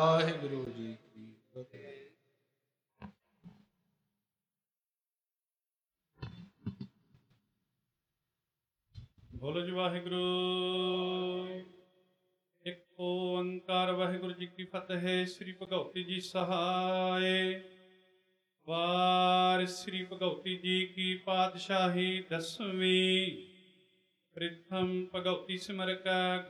ਵਾਹਿਗੁਰੂ ਜੀ ਕੀ ਫਤਿਹ। ਬੋਲੋ ਜੀ ਵਾਹਿਗੁਰੂ। ਇੱਕ ਓੰਕਾਰ ਵਾਹਿਗੁਰੂ ਜੀ ਕੀ ਫਤਿਹ। ਸ੍ਰੀ ਭਗਉਤੀ ਜੀ ਸਹਾਇ। ਵਾਰ ਸ੍ਰੀ ਭਗਉਤੀ ਜੀ ਕੀ ਪਾਤਸ਼ਾਹੀ 10ਵੀਂ। ਪ੍ਰਿਥਮ ਭਗਉਤੀ ਸਿਮਰ ਕੈ